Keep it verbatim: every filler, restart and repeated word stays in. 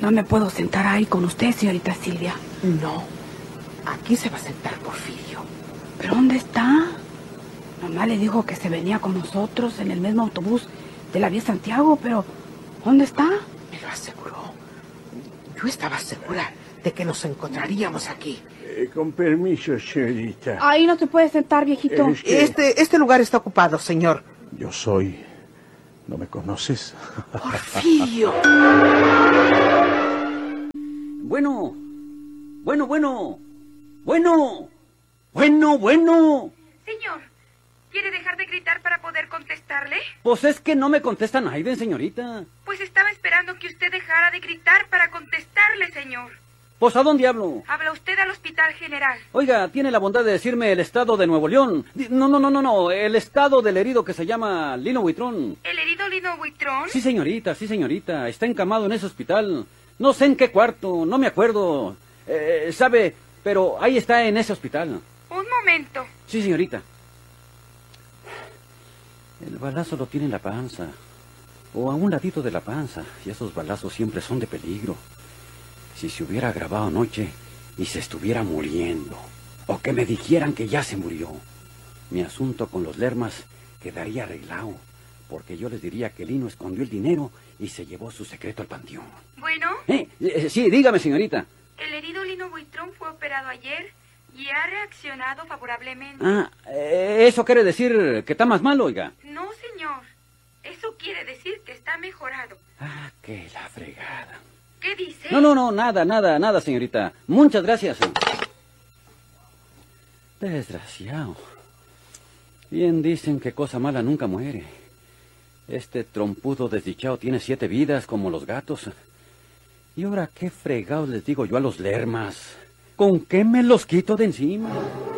No me puedo sentar ahí con usted, señorita Silvia. No, aquí se va a sentar Porfirio. ¿Pero dónde está? Mamá le dijo que se venía con nosotros en el mismo autobús de la vía Santiago, pero ¿dónde está? Me lo aseguró. Yo estaba segura de que nos encontraríamos aquí. Eh, con permiso, señorita. Ahí no se puede sentar, viejito. Es que- Este, este lugar está ocupado, señor. Yo soy... ¿No me conoces? Porfirio. Bueno, bueno, bueno, bueno, bueno, bueno. Señor, ¿quiere dejar de gritar para poder contestarle? Pues es que no me contesta Naiden, señorita. Pues estaba esperando que usted dejara de gritar para contestarle, señor. Pues ¿a dónde hablo? Habla usted al Hospital General. Oiga, tiene la bondad de decirme el estado de Nuevo León. Di- No, no, no, no, no, el estado del herido que se llama Lino Huitrón. ¿El herido Lino Huitrón? Sí, señorita, sí, señorita. Está encamado en ese hospital. No sé en qué cuarto, no me acuerdo. Eh, ¿Sabe? Pero ahí está en ese hospital. Un momento. Sí, señorita. El balazo lo tiene en la panza. O a un ladito de la panza. Y esos balazos siempre son de peligro. Si se hubiera grabado anoche y se estuviera muriendo. O que me dijeran que ya se murió. Mi asunto con los Lermas quedaría arreglado. Porque yo les diría que Lino escondió el dinero y se llevó su secreto al panteón. Bueno, Eh, eh, sí, dígame, señorita. el herido Lino Huitrón fue operado ayer y ha reaccionado favorablemente. Ah, eh, eso quiere decir que está más mal, oiga. No, señor. Eso quiere decir que está mejorado. Ah, qué la fregada. ¿Qué dice? No, no, no, nada, nada, nada, señorita. Muchas gracias. Desgraciado. Bien dicen que cosa mala nunca muere. Este trompudo desdichado tiene siete vidas como los gatos. Y ahora, ¿qué fregados les digo yo a los Lermas? ¿Con qué me los quito de encima?